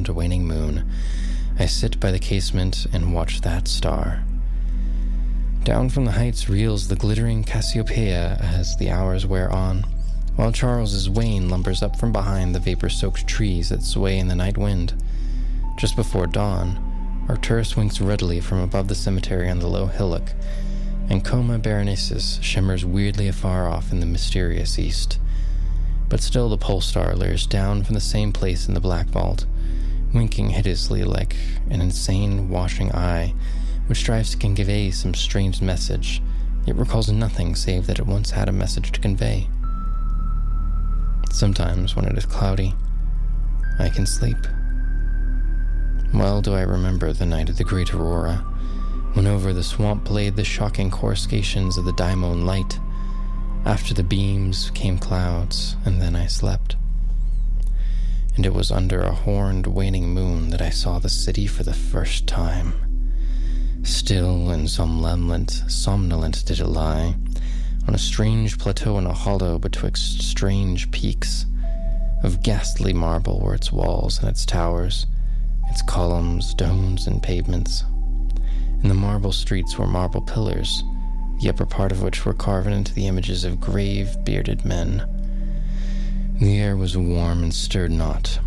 horned waning moon, I sit by the casement and watch that star. Down from the heights reels the glittering Cassiopeia as the hours wear on, while Charles's wain lumbers up from behind the vapor-soaked trees that sway in the night wind. Just before dawn, Arcturus winks ruddily from above the cemetery on the low hillock, and Coma Berenices shimmers weirdly afar off in the mysterious east. But still the pole star leers down from the same place in the black vault, winking hideously like an insane, washing eye, which strives to convey some strange message, yet recalls nothing save that it once had a message to convey. Sometimes, when it is cloudy, I can sleep. Well do I remember the night of the great aurora, when over the swamp played the shocking coruscations of the daimon light. After the beams came clouds, and then I slept. And it was under a horned waning moon that I saw the city for the first time. Still and somnolent did it lie, on a strange plateau in a hollow betwixt strange peaks. Of ghastly marble were its walls and its towers, its columns, domes, and pavements. In the marble streets were marble pillars, the upper part of which were carved into the images of grave, bearded men. The air was warm and stirred not,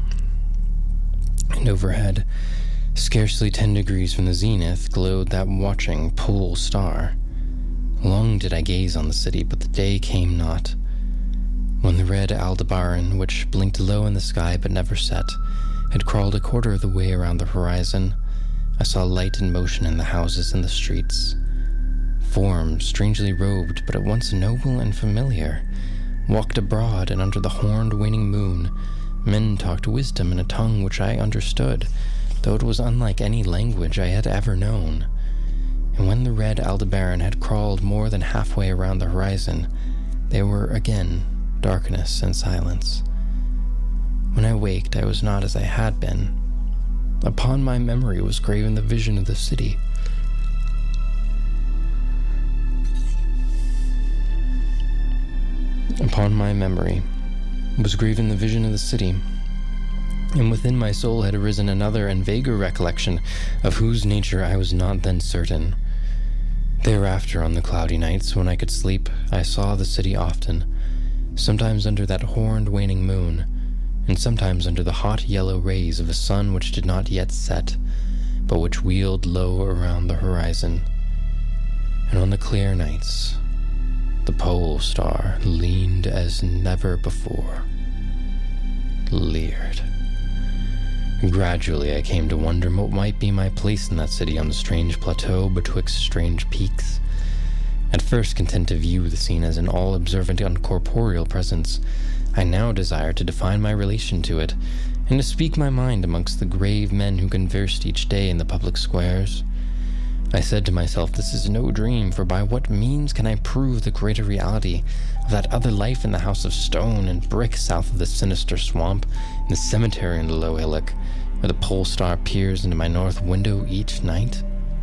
and overhead, scarcely 10 degrees from the zenith, glowed that watching pole star. Long did I gaze on the city, but the day came not. When the red Aldebaran, which blinked low in the sky but never set, had crawled a quarter of the way around the horizon, I saw light and motion in the houses and the streets. Forms, strangely robed, but at once noble and familiar, walked abroad, and under the horned waning moon, men talked wisdom in a tongue which I understood, though it was unlike any language I had ever known. And when the red Aldebaran had crawled more than halfway around the horizon, there were again darkness and silence. When I waked, I was not as I had been. Upon my memory was graven the vision of the city. Upon my memory was graven the vision of the city, and within my soul had arisen another and vaguer recollection of whose nature I was not then certain. Thereafter, on the cloudy nights when I could sleep, I saw the city often, sometimes under that horned waning moon, and sometimes under the hot yellow rays of a sun which did not yet set, but which wheeled low around the horizon. And on the clear nights, the pole star leaned as never before, leered. Gradually I came to wonder what might be my place in that city on the strange plateau betwixt strange peaks. At first content to view the scene as an all-observant uncorporeal presence, I now desired to define my relation to it, and to speak my mind amongst the grave men who conversed each day in the public squares. I said to myself, this is no dream, for by what means can I prove the greater reality of that other life in the house of stone and brick south of the sinister swamp, in the cemetery in the low hillock, where the pole star peers into my north window each night?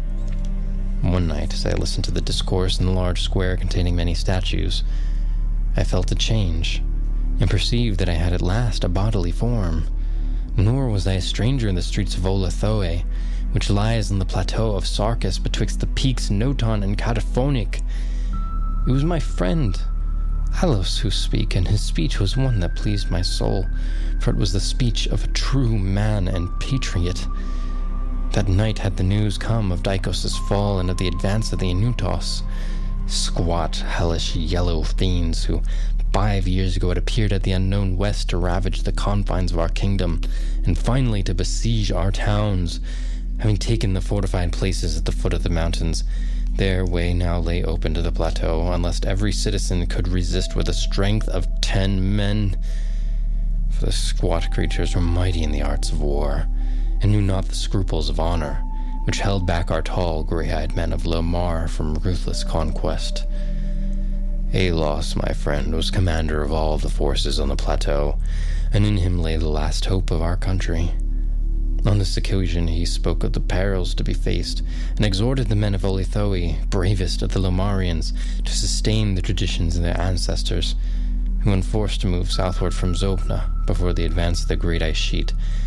One night, as I listened to the discourse in the large square containing many statues, I felt a change, and perceived that I had at last a bodily form. Nor was I a stranger in the streets of Olathoe, which lies on the plateau of Sarkis betwixt the peaks Noton and Cataphonic. It was my friend, Alos, who spake, and his speech was one that pleased my soul, for it was the speech of a true man and patriot. That night had the news come of Dikos' fall and of the advance of the Anutos, squat, hellish, yellow fiends who 5 years ago had appeared at the unknown west to ravage the confines of our kingdom, and finally to besiege our towns. Having taken the fortified places at the foot of the mountains, their way now lay open to the plateau, unless every citizen could resist with the strength of 10 men. For the squat creatures were mighty in the arts of war, and knew not the scruples of honor, which held back our tall, gray-eyed men of Lomar from ruthless conquest. Alos, my friend, was commander of all the forces on the plateau, and in him lay the last hope of our country. On this occasion he spoke of the perils to be faced, and exhorted the men of Olathoe, bravest of the Lomarians, to sustain the traditions of their ancestors, who when forced to move southward from Zobna before the advance of the great ice sheet,